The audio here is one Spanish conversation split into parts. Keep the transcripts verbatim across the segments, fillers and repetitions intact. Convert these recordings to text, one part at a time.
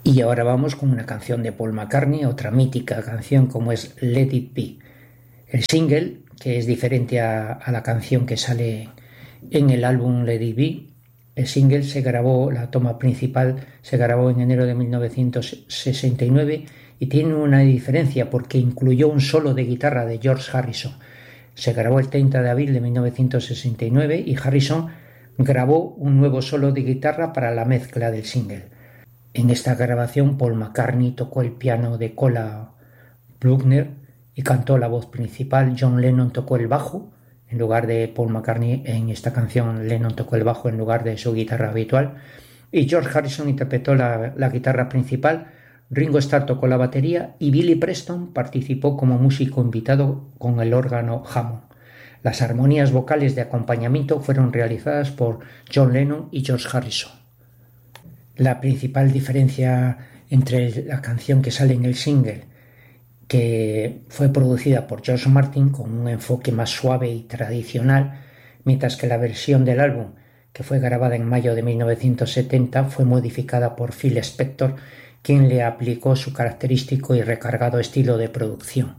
Y ahora vamos con una canción de Paul McCartney, otra mítica canción como es Let It Be. El single, que es diferente a, a la canción que sale en el álbum Let It Be, el single se grabó, la toma principal se grabó en enero de mil novecientos sesenta y nueve y tiene una diferencia porque incluyó un solo de guitarra de George Harrison. Se grabó el treinta de abril de mil novecientos sesenta y nueve y Harrison grabó un nuevo solo de guitarra para la mezcla del single. En esta grabación Paul McCartney tocó el piano de Cola Bruckner y cantó la voz principal. John Lennon tocó el bajo en lugar de Paul McCartney. En esta canción Lennon tocó el bajo en lugar de su guitarra habitual y George Harrison interpretó la, la guitarra principal. Ringo Starr tocó la batería y Billy Preston participó como músico invitado con el órgano Hammond. Las armonías vocales de acompañamiento fueron realizadas por John Lennon y George Harrison. La principal diferencia entre la canción que sale en el single, que fue producida por George Martin con un enfoque más suave y tradicional, mientras que la versión del álbum, que fue grabada en mayo de mil novecientos setenta, fue modificada por Phil Spector, quien le aplicó su característico y recargado estilo de producción.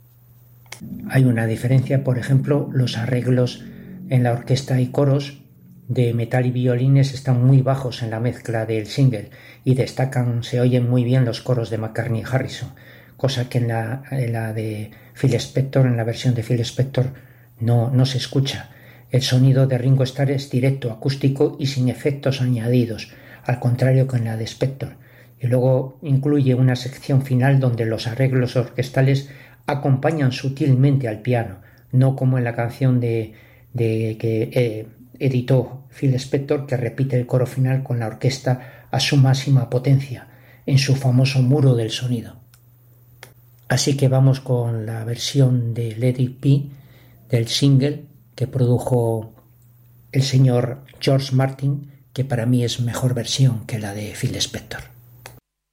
Hay una diferencia, por ejemplo, los arreglos en la orquesta y coros de metal y violines están muy bajos en la mezcla del single y destacan, se oyen muy bien los coros de McCartney y Harrison, cosa que en la, en la de Phil Spector, en la versión de Phil Spector, no, no se escucha. El sonido de Ringo Starr es directo, acústico y sin efectos añadidos, al contrario que en la de Spector. Y luego incluye una sección final donde los arreglos orquestales acompañan sutilmente al piano, no como en la canción de, de que eh, editó Phil Spector, que repite el coro final con la orquesta a su máxima potencia, en su famoso muro del sonido. Así que vamos con la versión de Let It Be del single que produjo el señor George Martin, que para mí es mejor versión que la de Phil Spector.